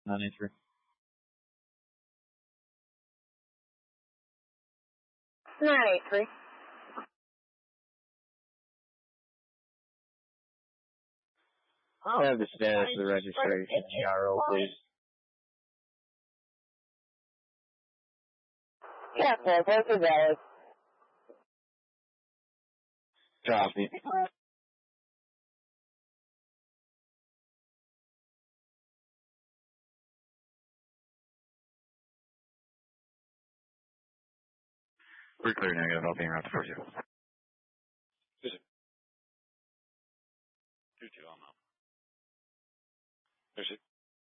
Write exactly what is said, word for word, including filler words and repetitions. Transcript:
nine eight three. nine eight three. I'll have the status of the registration, G R O, please. Yeah, sir, both are valid. Copy. We're clear negative, I'll be in route to four zero. Visit. two two, I'm out. There's it.